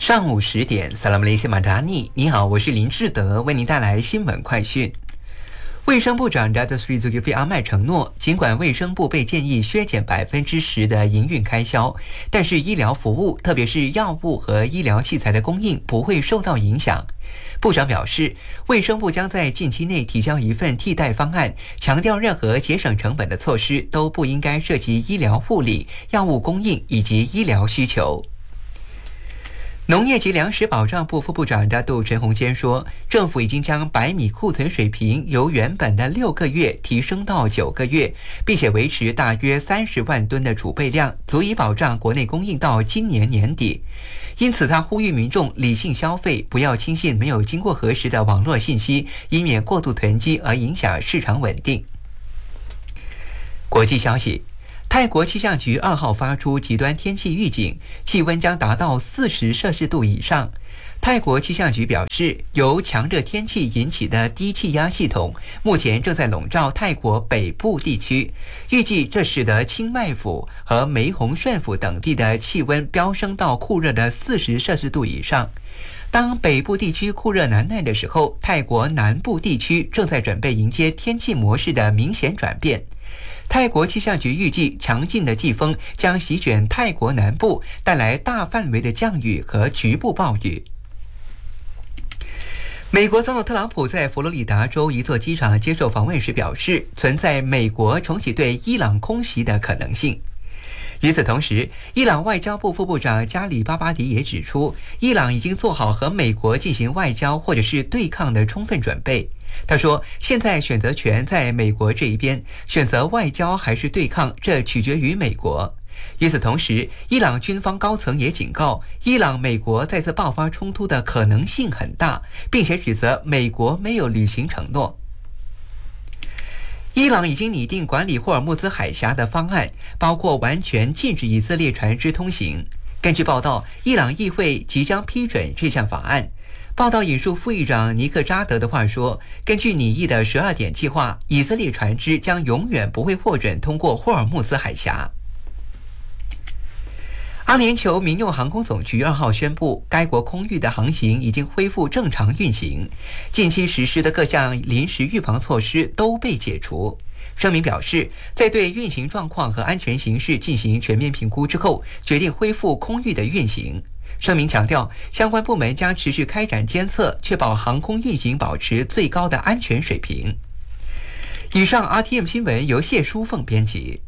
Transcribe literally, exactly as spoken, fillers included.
上午十点，萨拉姆雷西马扎尼，你好，我是林志德，为您带来新闻快讯。卫生部长 Datuk Seri Zulkifli Ahmad 承诺，尽管卫生部被建议削减百分之十的营运开销，但是医疗服务，特别是药物和医疗器材的供应不会受到影响。部长表示，卫生部将在近期内提交一份替代方案，强调任何节省成本的措施都不应该涉及医疗护理、药物供应以及医疗需求。农业及粮食保障部副部长大杜陈宏坚说，政府已经将白米库存水平由原本的六个月提升到九个月，并且维持大约三十万吨的储备量，足以保障国内供应到今年年底。因此，他呼吁民众理性消费，不要轻信没有经过核实的网络信息，以免过度囤积而影响市场稳定。国际消息。泰国气象局二号发出极端天气预警，气温将达到四十摄氏度以上。泰国气象局表示，由强热天气引起的低气压系统目前正在笼罩泰国北部地区，预计这使得清迈府和梅洪顺府等地的气温飙升到酷热的四十摄氏度以上。当北部地区酷热难耐的时候，泰国南部地区正在准备迎接天气模式的明显转变。泰国气象局预计，强劲的季风将席卷泰国南部，带来大范围的降雨和局部暴雨。美国总统特朗普在佛罗里达州一座机场接受访问时表示，存在美国重启对伊朗空袭的可能性。与此同时，伊朗外交部副部长加里巴巴迪也指出，伊朗已经做好和美国进行外交或者是对抗的充分准备。他说，现在选择权在美国这一边，选择外交还是对抗，这取决于美国。与此同时，伊朗军方高层也警告，伊朗美国再次爆发冲突的可能性很大，并且指责美国没有履行承诺。伊朗已经拟定管理霍尔木兹海峡的方案，包括完全禁止以色列船只通行。根据报道，伊朗议会即将批准这项法案。报道引述副议长尼克扎德的话说，根据拟议的十二点计划，以色列船只将永远不会获准通过霍尔木兹海峡。阿联酋民用航空总局二号宣布，该国空域的航行已经恢复正常运行，近期实施的各项临时预防措施都被解除。声明表示，在对运行状况和安全形势进行全面评估之后，决定恢复空域的运行。声明强调，相关部门将持续开展监测，确保航空运行保持最高的安全水平。以上 R T M 新闻由谢淑凤编辑。